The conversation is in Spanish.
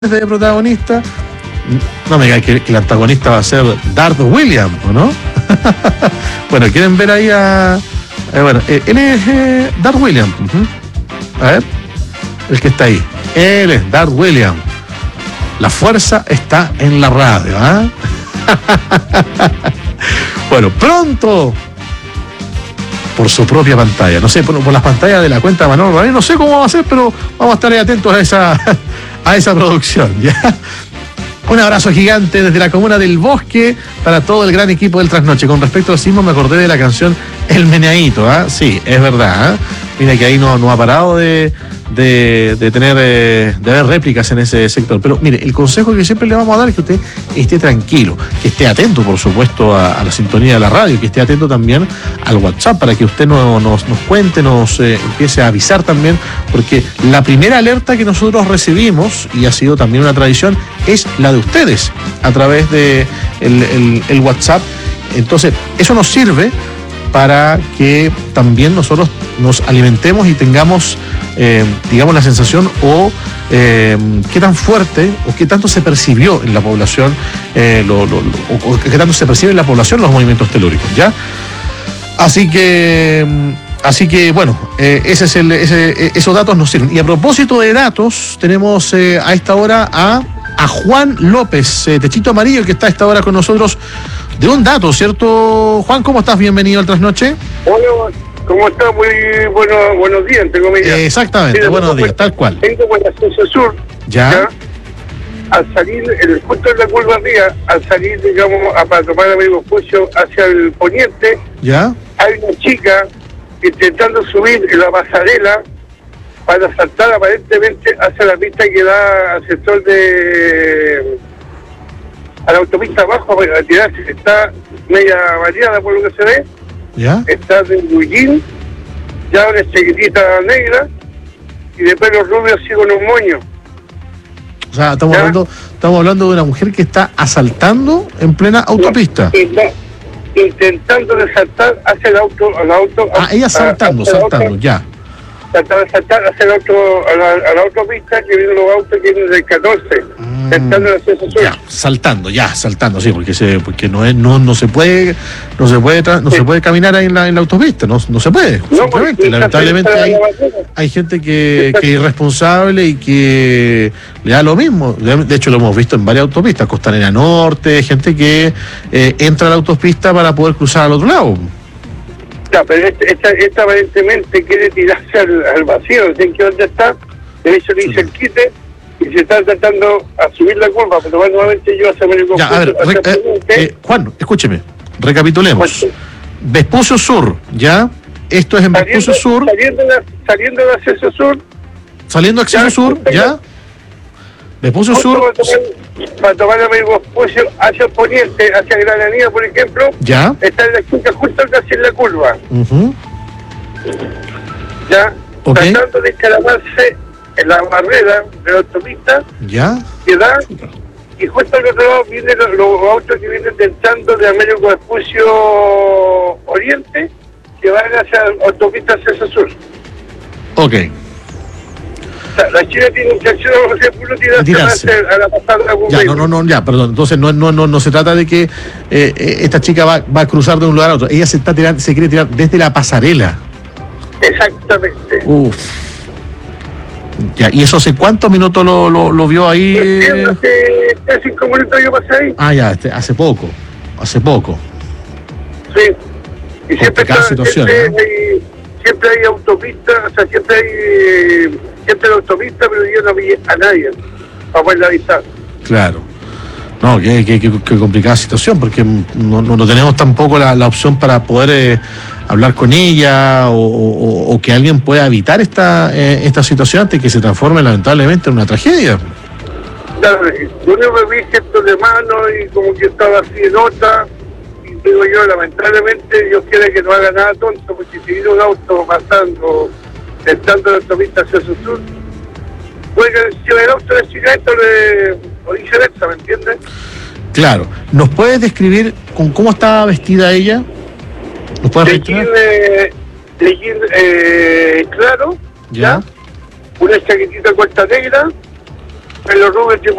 de protagonista. No me digas que el antagonista va a ser Darth Williams, ¿o no? Bueno, ¿quieren ver ahí a...? Bueno, él es Darth Williams. A ver, el que está ahí. Él es Darth Williams. La fuerza está en la radio, ¿ah? Bueno, pronto, por su propia pantalla, no sé, por las pantallas de la cuenta de Manolo Ramírez, no sé cómo va a ser, pero vamos a estar ahí atentos a esa producción, ¿ya? Un abrazo gigante desde la comuna del Bosque para todo el gran equipo del Trasnoche. Con respecto al sismo, me acordé de la canción El Meneadito, ¿ah? Sí, es verdad, ¿ah? Mira que ahí no ha parado de haber réplicas en ese sector. Pero mire, el consejo que siempre le vamos a dar es que usted esté tranquilo, que esté atento, por supuesto, a la sintonía de la radio, que esté atento también al WhatsApp para que usted nos cuente, nos empiece a avisar también, porque la primera alerta que nosotros recibimos, y ha sido también una tradición, es la de ustedes a través de el WhatsApp. Entonces, eso nos sirve para que también nosotros nos alimentemos y tengamos, digamos, la sensación o qué tan fuerte o qué tanto se percibió en la población, o qué tanto se percibe en la población los movimientos telúricos, ¿ya? Así que bueno, esos datos nos sirven. Y a propósito de datos, tenemos a esta hora a Juan López, Techito Amarillo, que está a esta hora con nosotros de un dato, ¿cierto? Juan, ¿cómo estás? Bienvenido al Trasnoche. Hola, ¿cómo estás? Muy buenos días, entre comillas. Exactamente, buenos días, tal cual. Tengo por la Ascenso Sur, ¿ya? Al salir, justo en la curva arriba, al salir, digamos, para tomar el amigo Pucho hacia el poniente, ¿ya? Hay una chica intentando subir en la pasarela para saltar aparentemente hacia la pista que da al sector a la autopista abajo para retirarse. Está media variada por lo que se ve. ¿Ya? Está de Guillín, ya una chiquitita negra, y de pelo rubio así con un moño. O sea, estamos hablando de una mujer que está asaltando en plena autopista. Intentando de saltar hacia el auto. Ella saltando, ya. Saltar hacia el auto, a la autopista, que vienen los autos que vienen del 14, saltando en el Ascenso Sur. Ya, saltando, sí, porque no se puede caminar ahí en la autopista, no se puede, simplemente. Lamentablemente hay gente que es irresponsable y que le da lo mismo. De hecho, lo hemos visto en varias autopistas, Costanera Norte, gente que entra a la autopista para poder cruzar al otro lado. Ya, pero esta aparentemente quiere tirarse al vacío, no sé en qué dónde está, de hecho le hice el quite y se está tratando a subir la curva, pero bueno, nuevamente yo hacia el ya, a ver, Juan, escúcheme, recapitulemos. Vespucio Sur, ¿ya? Esto es en Vespucio Sur. Saliendo de Acceso Sur. Saliendo de Acceso Sur, ¿ya? Vespucio Sur. Para tomar el amigo Vespucio hacia el poniente, hacia Gran Avenida, por ejemplo. ¿Ya? Está en la chica justo casi en la curva. ¿Ya? Okay. Tratando de escalamarse en la barrera de la autopista. ¿Ya? Que da, y justo al otro lado vienen los autos que vienen entrando de Américo Vespucio Oriente, que van hacia la autopista Acceso Sur. Ok. O sea, la China tiene intención de tirarse a la pasada. Ya, perdón. Entonces no se trata de que esta chica va a cruzar de un lugar a otro. Ella se quiere tirar desde la pasarela. Exactamente. Uf. Ya, ¿y eso hace cuántos minutos lo vio ahí? Hace 5 minutos yo pasé ahí. Ya, hace poco. Sí. Y siempre siempre hay autopista, o sea, siempre hay la autopista, pero yo no vi a nadie para poder avisar. Claro. No, qué complicada situación, porque no tenemos tampoco la opción para poder hablar con ella o que alguien pueda evitar esta situación antes que se transforme lamentablemente en una tragedia. Claro, yo no me vi gestos de mano y como que estaba así en nota. Digo yo, lamentablemente, Dios quiere que no haga nada tonto, porque si viene un auto pasando, entrando la autopista hacia su sur, puede que si el auto de chiquito o viceversa, ¿me entiendes? Claro. ¿Nos puedes describir con cómo estaba vestida ella? ¿Nos puedes claro, ¿ya? Una chaquetita corta negra, Carlos Rubens